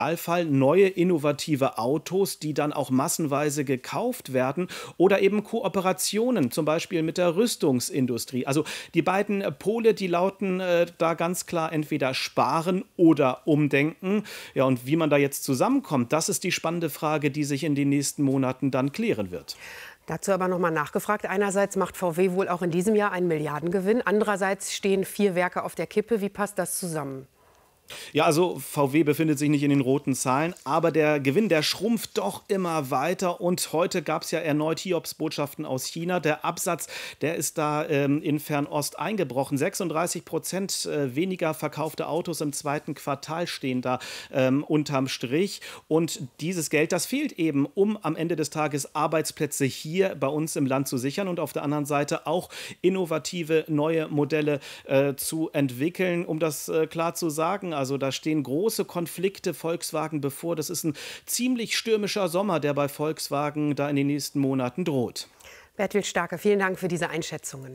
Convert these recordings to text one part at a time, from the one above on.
Idealfall neue innovative Autos, die dann auch massenweise gekauft werden oder eben Kooperationen, zum Beispiel mit der Rüstungsindustrie. Also die beiden Pole, die lauten da ganz klar entweder sparen oder umdenken. Ja, und wie man da jetzt zusammenkommt, das ist die spannende Frage, die sich in den nächsten Monaten dann klären wird. Dazu aber noch mal nachgefragt. Einerseits macht VW wohl auch in diesem Jahr einen Milliardengewinn. Andererseits stehen 4 Werke auf der Kippe. Wie passt das zusammen? Ja, also VW befindet sich nicht in den roten Zahlen, aber der Gewinn, der schrumpft doch immer weiter. Und heute gab es ja erneut Hiobsbotschaften aus China. Der Absatz, der ist da in Fernost eingebrochen. 36% weniger verkaufte Autos im zweiten Quartal stehen da unterm Strich. Und dieses Geld, das fehlt eben, um am Ende des Tages Arbeitsplätze hier bei uns im Land zu sichern und auf der anderen Seite auch innovative neue Modelle zu entwickeln, um das klar zu sagen. Also da stehen große Konflikte Volkswagen bevor. Das ist ein ziemlich stürmischer Sommer, der bei Volkswagen da in den nächsten Monaten droht. Berthild Starke, vielen Dank für diese Einschätzungen.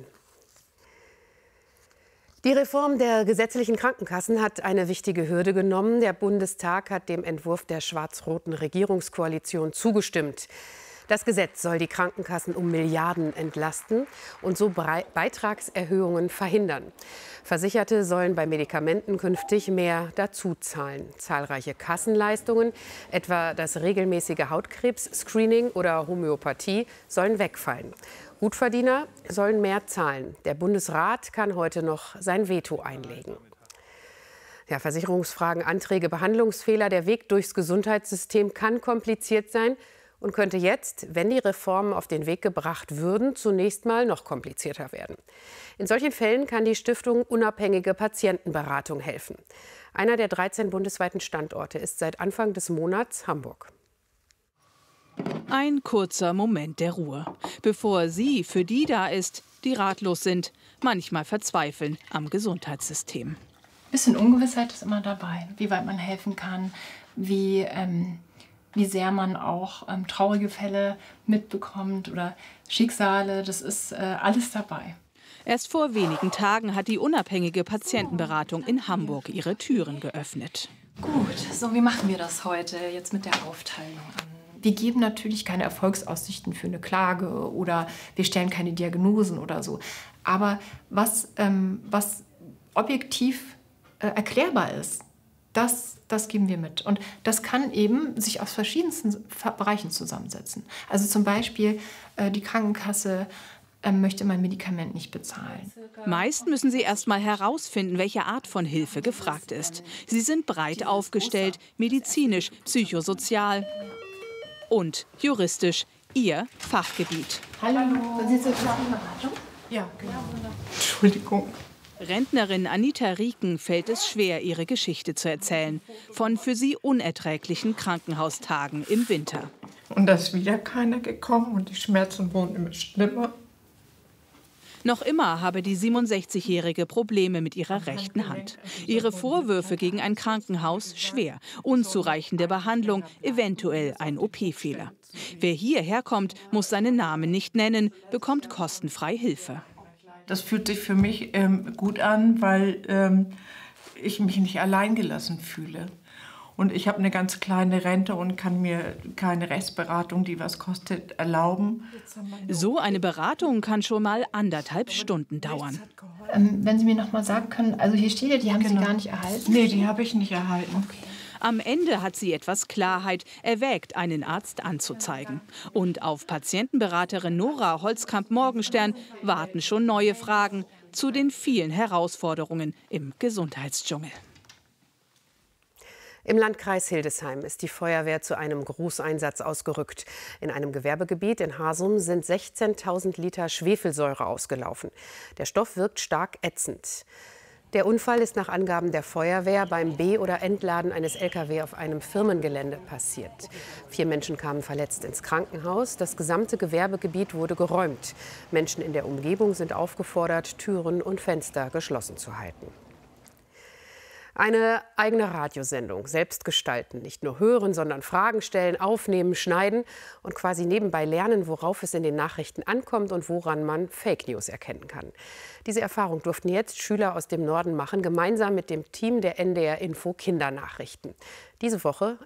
Die Reform der gesetzlichen Krankenkassen hat eine wichtige Hürde genommen. Der Bundestag hat dem Entwurf der schwarz-roten Regierungskoalition zugestimmt. Das Gesetz soll die Krankenkassen um Milliarden entlasten und so Beitragserhöhungen verhindern. Versicherte sollen bei Medikamenten künftig mehr dazuzahlen. Zahlreiche Kassenleistungen, etwa das regelmäßige Hautkrebs-Screening oder Homöopathie, sollen wegfallen. Gutverdiener sollen mehr zahlen. Der Bundesrat kann heute noch sein Veto einlegen. Ja, Versicherungsfragen, Anträge, Behandlungsfehler, der Weg durchs Gesundheitssystem kann kompliziert sein und könnte jetzt, wenn die Reformen auf den Weg gebracht würden, zunächst mal noch komplizierter werden. In solchen Fällen kann die Stiftung Unabhängige Patientenberatung helfen. Einer der 13 bundesweiten Standorte ist seit Anfang des Monats Hamburg. Ein kurzer Moment der Ruhe, bevor sie für die da ist, die ratlos sind, manchmal verzweifeln am Gesundheitssystem. Ein bisschen Ungewissheit ist immer dabei, wie weit man helfen kann, wie sehr man auch traurige Fälle mitbekommt oder Schicksale, das ist alles dabei. Erst vor wenigen Tagen hat die Unabhängige Patientenberatung in Hamburg ihre Türen geöffnet. Gut, so wie machen wir das heute jetzt mit der Aufteilung an? Wir geben natürlich keine Erfolgsaussichten für eine Klage oder wir stellen keine Diagnosen oder so. Aber was objektiv erklärbar ist, das geben wir mit. Und das kann eben sich aus verschiedensten Bereichen zusammensetzen. Also zum Beispiel die Krankenkasse möchte mein Medikament nicht bezahlen. Meist müssen sie erst mal herausfinden, welche Art von Hilfe gefragt ist. Sie sind breit aufgestellt, medizinisch, psychosozial und juristisch, ihr Fachgebiet. Hallo. Sind Sie zur Beratung? Ja, genau. Entschuldigung. Rentnerin Anita Rieken fällt es schwer, ihre Geschichte zu erzählen. Von für sie unerträglichen Krankenhaustagen im Winter. Und da ist wieder keiner gekommen und die Schmerzen wurden immer schlimmer. Noch immer habe die 67-Jährige Probleme mit ihrer rechten Hand. Ihre Vorwürfe gegen ein Krankenhaus schwer. Unzureichende Behandlung, eventuell ein OP-Fehler. Wer hierher kommt, muss seinen Namen nicht nennen, bekommt kostenfrei Hilfe. Das fühlt sich für mich gut an, weil ich mich nicht alleingelassen fühle. Und ich habe eine ganz kleine Rente und kann mir keine Rechtsberatung, die was kostet, erlauben. So eine Beratung kann schon mal 1,5 Stunden dauern. Wenn Sie mir noch mal sagen können, also hier steht ja, die haben Sie gar nicht erhalten? Nee, die habe ich nicht erhalten. Okay. Am Ende hat sie etwas Klarheit, erwägt, einen Arzt anzuzeigen. Und auf Patientenberaterin Nora Holzkamp-Morgenstern warten schon neue Fragen zu den vielen Herausforderungen im Gesundheitsdschungel. Im Landkreis Hildesheim ist die Feuerwehr zu einem Großeinsatz ausgerückt. In einem Gewerbegebiet in Hasum sind 16.000 Liter Schwefelsäure ausgelaufen. Der Stoff wirkt stark ätzend. Der Unfall ist nach Angaben der Feuerwehr beim Be- oder Entladen eines Lkw auf einem Firmengelände passiert. 4 Menschen kamen verletzt ins Krankenhaus. Das gesamte Gewerbegebiet wurde geräumt. Menschen in der Umgebung sind aufgefordert, Türen und Fenster geschlossen zu halten. Eine eigene Radiosendung, selbst gestalten, nicht nur hören, sondern Fragen stellen, aufnehmen, schneiden und quasi nebenbei lernen, worauf es in den Nachrichten ankommt und woran man Fake News erkennen kann. Diese Erfahrung durften jetzt Schüler aus dem Norden machen, gemeinsam mit dem Team der NDR Info Kindernachrichten. Diese Woche